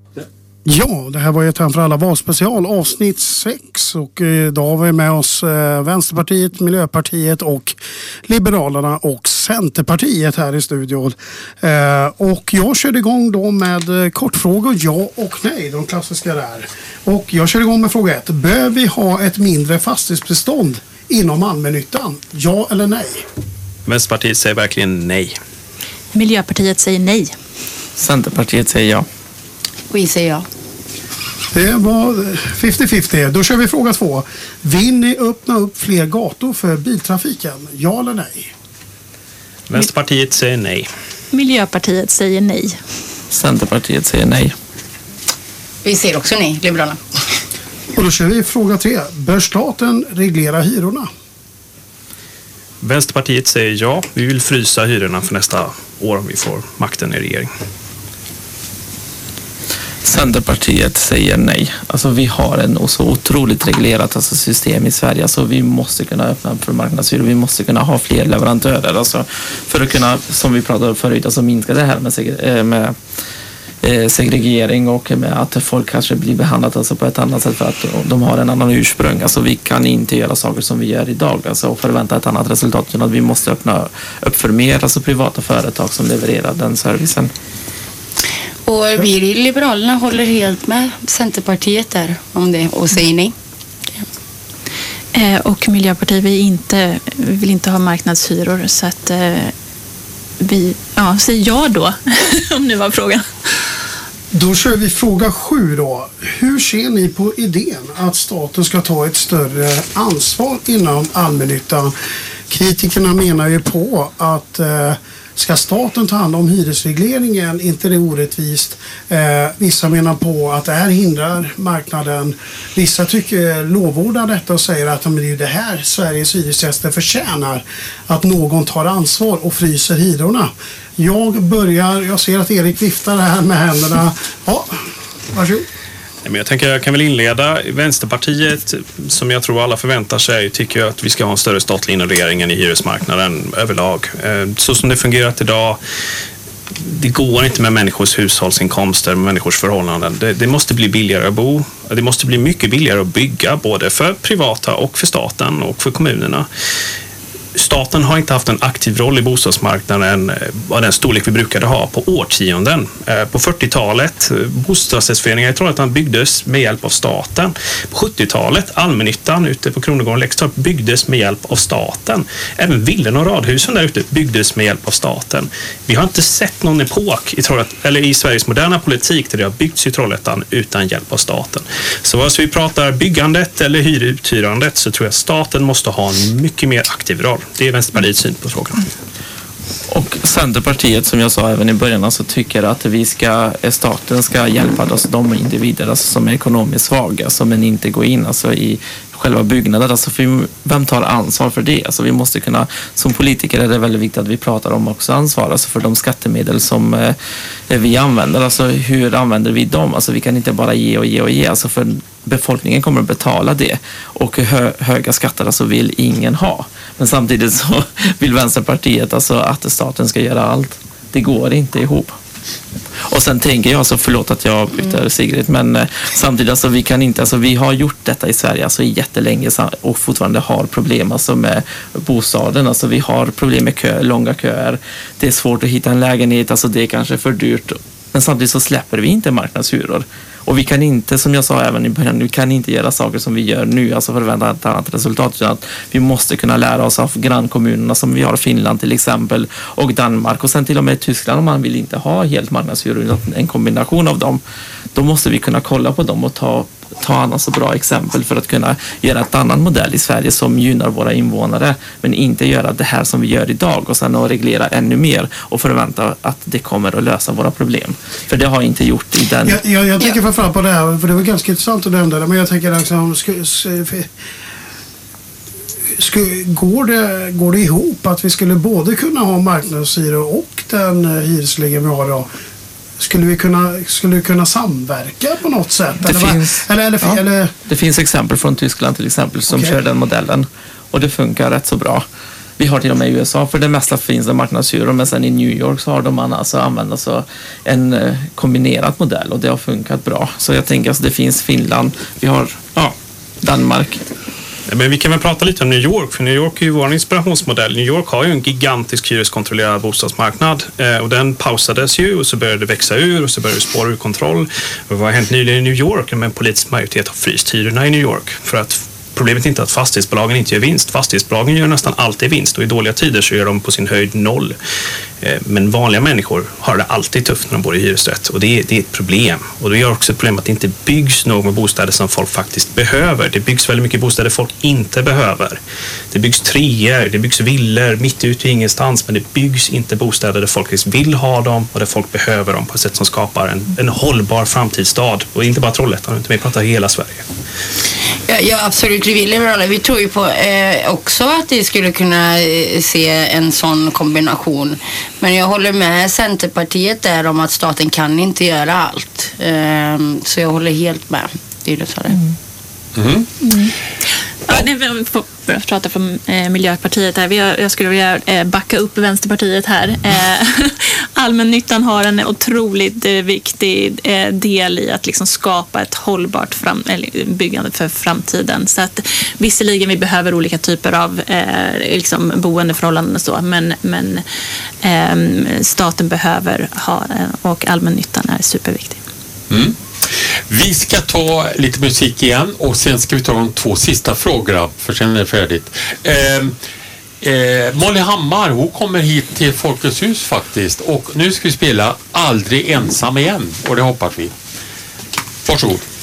Ja, det här var ju ett Hem för alla valspecial avsnitt 6 och idag har vi med oss Vänsterpartiet, Miljöpartiet och Liberalerna och Centerpartiet här i studion. Och jag körde igång då med kortfrågor, ja och nej, de klassiska där. Och jag körde igång med fråga 1. Bör vi ha ett mindre fastighetsbestånd inom allmännyttan? Ja eller nej? Vänsterpartiet säger verkligen nej. Miljöpartiet säger nej. Centerpartiet säger ja. Vi säger ja. Det var 50-50. Då kör vi fråga 2. Vill ni öppna upp fler gator för biltrafiken? Ja eller nej? Vänsterpartiet säger nej. Miljöpartiet säger nej. Centerpartiet säger nej. Vi säger också nej, Liberalerna. Och då kör vi fråga 3. Bör staten reglera hyrorna? Vänsterpartiet säger ja. Vi vill frysa hyrorna för nästa år om vi får makten i regering. Centerpartiet säger nej. Alltså vi har en så otroligt reglerat system i Sverige. Alltså vi måste kunna öppna för marknadshyror. Vi måste kunna ha fler leverantörer. Alltså för att kunna, som vi pratade om förut, alltså minska det här med segregering och med att folk kanske blir behandlat alltså på ett annat sätt för att de har en annan ursprung. Alltså vi kan inte göra saker som vi gör idag alltså, och förvänta ett annat resultat. Utan att vi måste öppna upp för mer alltså privata företag som levererar den servicen. Och vi i Liberalerna håller helt med Centerpartiet där om det och säger nej. Och Miljöpartiet vill inte ha marknadshyror så att vi säger ja då om nu var frågan. Då kör vi fråga 7 då. Hur ser ni på idén att staten ska ta ett större ansvar inom allmännyttan? Kritikerna menar ju på att ska staten ta hand om hyresregleringen, inte det orättvist. Vissa menar på att det här hindrar marknaden. Vissa tycker lovordar detta och säger att det är det här Sveriges hyresgäster förtjänar. Att någon tar ansvar och fryser hyrorna. Jag ser att Erik viftar här med händerna. Ja, varsågod. Men jag tänker jag kan väl inleda. Vänsterpartiet, som jag tror alla förväntar sig, tycker att vi ska ha en större statlig inreglering i hyresmarknaden överlag. Så som det fungerat idag, det går inte med människors hushållsinkomster, med människors förhållanden. Det måste bli billigare att bo. Det måste bli mycket billigare att bygga, både för privata och för staten och för kommunerna. Staten har inte haft en aktiv roll i bostadsmarknaden av den storlek vi brukade ha på årtionden. På 40-talet, bostadsrättsföreningar i Trollhättan byggdes med hjälp av staten. På 70-talet, allmännyttan ute på Kronogården Läxtorp byggdes med hjälp av staten. Även villen och radhusen där ute byggdes med hjälp av staten. Vi har inte sett någon epok i Sveriges moderna politik där det har byggts i Trollhättan utan hjälp av staten. Så vare sig vi pratar byggandet eller uthyrandet så tror jag att staten måste ha en mycket mer aktiv roll. Det är Vänsterpartiets syn på frågan. Och Centerpartiet, som jag sa även i början, alltså, tycker att staten ska hjälpa de individer alltså, som är ekonomiskt svaga, alltså, men inte gå in alltså, i själva byggnaden. Alltså, vem tar ansvar för det? Alltså, vi måste kunna, som politiker är det väldigt viktigt att vi pratar om också ansvar alltså, för de skattemedel som vi använder. Alltså, hur använder vi dem? Alltså, vi kan inte bara ge och ge och ge. Alltså, för befolkningen kommer att betala det. Och höga skatter alltså, vill ingen ha. Men samtidigt så vill Vänsterpartiet alltså, att staten ska göra allt. Det går inte ihop. Och sen tänker jag, alltså, förlåt att jag byter Sigrid, men samtidigt alltså, vi kan inte, alltså, vi har gjort detta i Sverige alltså, jättelänge och fortfarande har problem alltså, med bostaden. Alltså, vi har problem med långa köer. Det är svårt att hitta en lägenhet, alltså, det är kanske för dyrt. Men samtidigt så släpper vi inte marknadshyror. Och vi kan inte, som jag sa även i början, vi kan inte göra saker som vi gör nu, alltså förvänta ett annat resultat. Utan att vi måste kunna lära oss av grannkommunerna som vi har, Finland till exempel, och Danmark. Och sen till och med Tyskland, om man vill inte ha helt marknadshyror, utan en kombination av dem. Då måste vi kunna kolla på dem och ta annars så bra exempel för att kunna göra ett annan modell i Sverige som gynnar våra invånare, men inte göra det här som vi gör idag och sen att reglera ännu mer och förvänta att det kommer att lösa våra problem. För det har inte gjort i den... Jag tänker framförallt på det här, för det var ganska intressant att nämna det, men jag tänker liksom, går det ihop att vi skulle både kunna ha marknadshyror och den hyresreglering vi har idag? Skulle vi kunna samverka på något sätt? Det finns exempel från Tyskland till exempel som kör den modellen och det funkar rätt så bra. Vi har till och med i USA, för det mesta finns det marknadshyror, men sen i New York så har man alltså använt alltså en kombinerad modell och det har funkat bra. Så jag tänker att det finns Finland, vi har Danmark. Men vi kan väl prata lite om New York, för New York är ju vår inspirationsmodell. New York har ju en gigantisk hyreskontrollerad bostadsmarknad och den pausades ju och så började det växa ur och så började det spåra ur kontroll. Och vad har hänt nyligen i New York? En politisk majoritet har fryst hyrorna i New York för att problemet är inte att fastighetsbolagen inte gör vinst. Fastighetsbolagen gör nästan alltid vinst och i dåliga tider så gör de på sin höjd 0. Men vanliga människor har det alltid tufft när de bor i hyresrätt och det är ett problem. Och det gör också ett problem att det inte byggs några bostäder som folk faktiskt behöver. Det byggs väldigt mycket bostäder folk inte behöver. Det byggs treor, det byggs villor mitt ute i ingenstans, men det byggs inte bostäder där folk vill ha dem och där folk behöver dem på ett sätt som skapar en hållbar framtidsstad. Och inte bara Trollhättan, utan vi pratar hela Sverige. Ja, absolut. Vi tror ju på också att det skulle kunna se en sån kombination. Men jag håller med Centerpartiet där om att staten kan inte göra allt. Så jag håller helt med. Det är det så det. Vi får prata från Miljöpartiet här. Jag skulle vilja backa upp Vänsterpartiet här. Allmännyttan har en otroligt viktig del i att liksom skapa ett hållbart byggande för framtiden. Så att visserligen vi behöver olika typer av liksom boendeförhållanden och så, men staten behöver ha och allmännyttan är superviktig. Vi ska ta lite musik igen och sen ska vi ta de 2 sista frågorna för sen är det färdigt. Molly Hammar, hon kommer hit till Folkets hus faktiskt och nu ska vi spela Aldrig ensam igen och det hoppas vi. Varsågod.